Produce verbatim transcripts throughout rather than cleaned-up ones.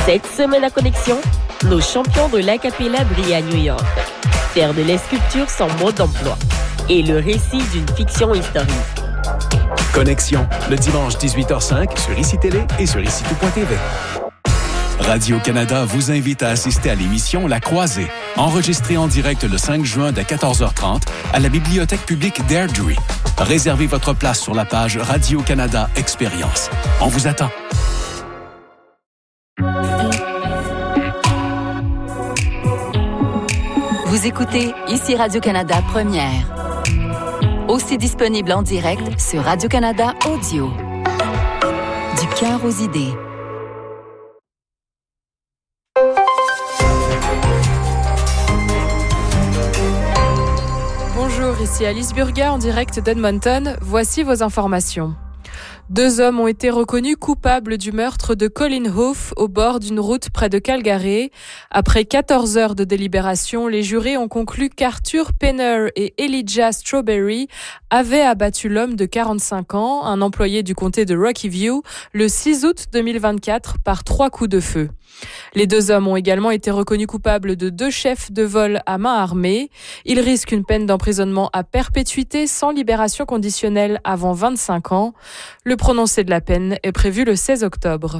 Cette semaine à Connexion, nos champions de l'acapella brillent à New York. Faire de la sculpture son mode d'emploi et le récit d'une fiction historique. Connexion, le dimanche dix-huit heures cinq sur Ici Télé et sur ici tout point t v. Radio-Canada vous invite à assister à l'émission La Croisée, enregistrée en direct le cinq juin dès quatorze heures trente à la Bibliothèque publique d'Airdrie. Réservez votre place sur la page Radio-Canada Expérience. On vous attend. Vous écoutez Ici Radio-Canada Première. Aussi disponible en direct sur Radio-Canada Audio. Du cœur aux idées. Bonjour, ici Alice Burga en direct d'Edmonton. Voici vos informations. Deux hommes ont été reconnus coupables du meurtre de Colin Hoof au bord d'une route près de Calgary. Après quatorze heures de délibération, les jurés ont conclu qu'Arthur Penner et Elijah Strawberry avaient abattu l'homme de quarante-cinq ans, un employé du comté de Rocky View, le six août deux mille vingt-quatre par trois coups de feu. Les deux hommes ont également été reconnus coupables de deux chefs de vol à main armée. Ils risquent une peine d'emprisonnement à perpétuité sans libération conditionnelle avant vingt-cinq ans. Le prononcé de la peine est prévu le seize octobre.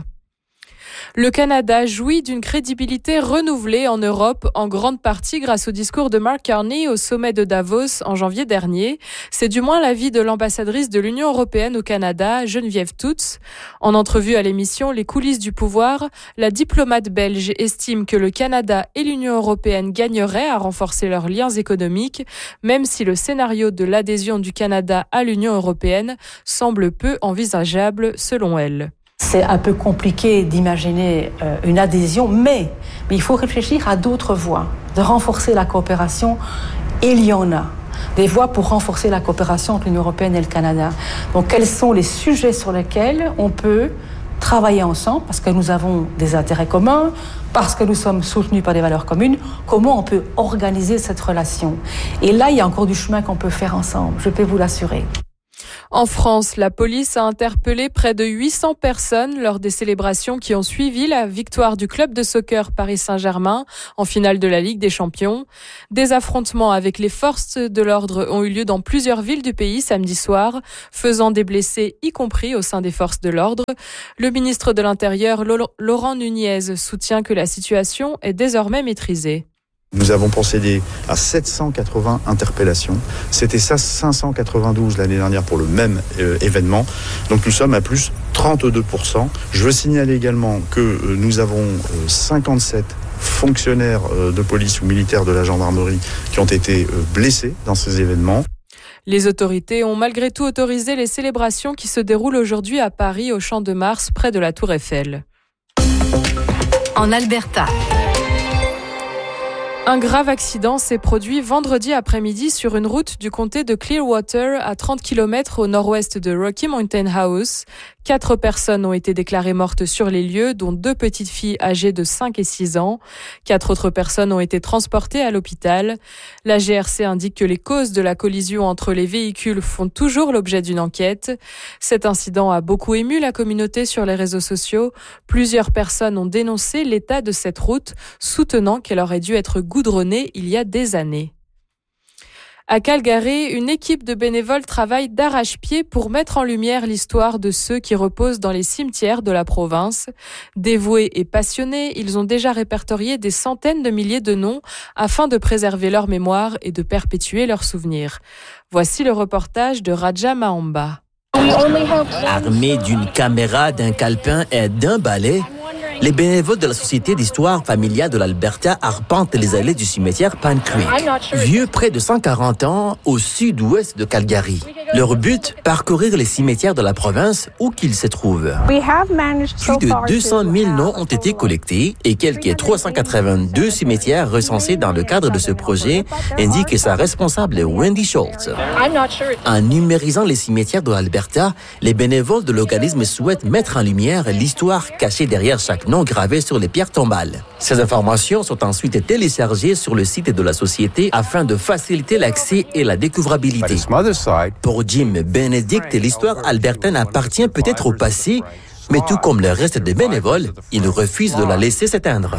Le Canada jouit d'une crédibilité renouvelée en Europe, en grande partie grâce au discours de Mark Carney au sommet de Davos en janvier dernier. C'est du moins l'avis de l'ambassadrice de l'Union européenne au Canada, Geneviève Toets. En entrevue à l'émission Les coulisses du pouvoir, la diplomate belge estime que le Canada et l'Union européenne gagneraient à renforcer leurs liens économiques, même si le scénario de l'adhésion du Canada à l'Union européenne semble peu envisageable selon elle. C'est un peu compliqué d'imaginer euh, une adhésion, mais, mais il faut réfléchir à d'autres voies, de renforcer la coopération. Il y en a des voies pour renforcer la coopération entre l'Union européenne et le Canada. Donc, quels sont les sujets sur lesquels on peut travailler ensemble, parce que nous avons des intérêts communs, parce que nous sommes soutenus par des valeurs communes, comment on peut organiser cette relation. Et là, il y a encore du chemin qu'on peut faire ensemble, je peux vous l'assurer. En France, la police a interpellé près de huit cents personnes lors des célébrations qui ont suivi la victoire du club de soccer Paris Saint-Germain en finale de la Ligue des Champions. Des affrontements avec les forces de l'ordre ont eu lieu dans plusieurs villes du pays samedi soir, faisant des blessés, y compris au sein des forces de l'ordre. Le ministre de l'Intérieur, Laurent Nunez, soutient que la situation est désormais maîtrisée. Nous avons procédé à sept cent quatre-vingts interpellations. C'était ça cinq cent quatre-vingt-douze l'année dernière pour le même euh, événement. Donc nous sommes à plus trente-deux pour cent. Je veux signaler également que euh, nous avons euh, cinquante-sept fonctionnaires euh, de police ou militaires de la gendarmerie qui ont été euh, blessés dans ces événements. Les autorités ont malgré tout autorisé les célébrations qui se déroulent aujourd'hui à Paris au Champ de Mars près de la Tour Eiffel. En Alberta. Un grave accident s'est produit vendredi après-midi sur une route du comté de Clearwater à trente kilomètres au nord-ouest de Rocky Mountain House. Quatre personnes ont été déclarées mortes sur les lieux, dont deux petites filles âgées de cinq et six ans. Quatre autres personnes ont été transportées à l'hôpital. La G R C indique que les causes de la collision entre les véhicules font toujours l'objet d'une enquête. Cet incident a beaucoup ému la communauté sur les réseaux sociaux. Plusieurs personnes ont dénoncé l'état de cette route, soutenant qu'elle aurait dû être goudronnée il y a des années. À Calgary, une équipe de bénévoles travaille d'arrache-pied pour mettre en lumière l'histoire de ceux qui reposent dans les cimetières de la province. Dévoués et passionnés, ils ont déjà répertorié des centaines de milliers de noms afin de préserver leur mémoire et de perpétuer leurs souvenirs. Voici le reportage de Raja Mahamba. Armés d'une caméra, d'un calepin et d'un balai, les bénévoles de la Société d'histoire familiale de l'Alberta arpentent les allées du cimetière Pine Creek, vieux près de cent quarante ans au sud-ouest de Calgary. Leur but, parcourir les cimetières de la province où qu'ils se trouvent. Plus de deux cent mille noms ont été collectés et quelques trois cent quatre-vingt-deux cimetières recensés dans le cadre de ce projet, indique sa responsable Wendy Schultz. En numérisant les cimetières de l'Alberta, les bénévoles de l'organisme souhaitent mettre en lumière l'histoire cachée derrière chaque nom gravé sur les pierres tombales. Ces informations sont ensuite téléchargées sur le site de la Société afin de faciliter l'accès et la découvrabilité. Pour Jim Benedict, l'histoire albertaine appartient peut-être au passé, Mais tout comme le reste des bénévoles, ils refusent de la laisser s'éteindre.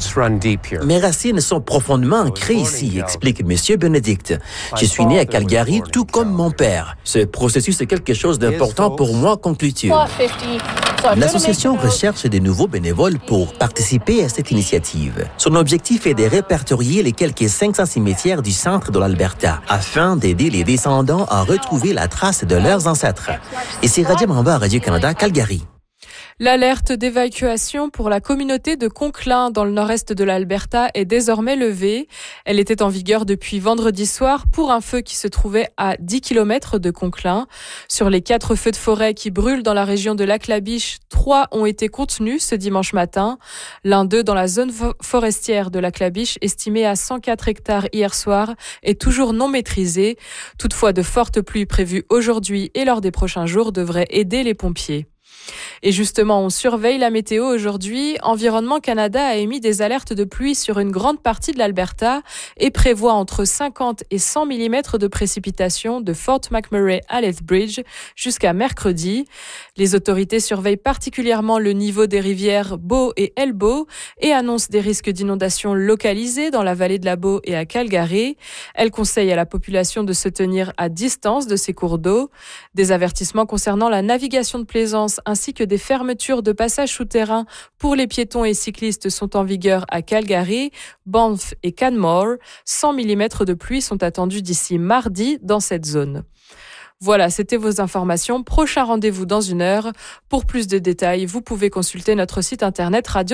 Mes racines sont profondément ancrées ici, explique M. Benedict. Je suis né à Calgary, tout comme mon père. Ce processus est quelque chose d'important pour moi, conclut-il. L'association recherche des nouveaux bénévoles pour participer à cette initiative. Son objectif est de répertorier les quelques cinq cents cimetières du centre de l'Alberta afin d'aider les descendants à retrouver la trace de leurs ancêtres. Ici Radio Mamba, Radio-Canada, Calgary. L'alerte d'évacuation pour la communauté de Conclin dans le nord-est de l'Alberta est désormais levée. Elle était en vigueur depuis vendredi soir pour un feu qui se trouvait à dix kilomètres de Conclin. Sur les quatre feux de forêt qui brûlent dans la région de Lac-la-Biche, trois ont été contenus ce dimanche matin. L'un d'eux dans la zone forestière de Lac-la-Biche, estimée à cent quatre hectares hier soir, est toujours non maîtrisé. Toutefois, de fortes pluies prévues aujourd'hui et lors des prochains jours devraient aider les pompiers. Et justement, on surveille la météo aujourd'hui. Environnement Canada a émis des alertes de pluie sur une grande partie de l'Alberta et prévoit entre cinquante et cent millimètres de précipitations de Fort McMurray à Lethbridge jusqu'à mercredi. Les autorités surveillent particulièrement le niveau des rivières Bow et Elbow et annoncent des risques d'inondations localisées dans la vallée de la Bow et à Calgary. Elles conseillent à la population de se tenir à distance de ces cours d'eau. Des avertissements concernant la navigation de plaisance ainsi que des fermetures de passages souterrains pour les piétons et cyclistes sont en vigueur à Calgary, Banff et Canmore. cent millimètres de pluie sont attendus d'ici mardi dans cette zone. Voilà, c'était vos informations. Prochain rendez-vous dans une heure. Pour plus de détails, vous pouvez consulter notre site internet radio.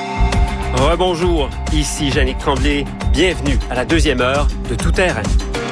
Rebonjour, ici Yannick Tremblay. Bienvenue à la deuxième heure de Tout terrain.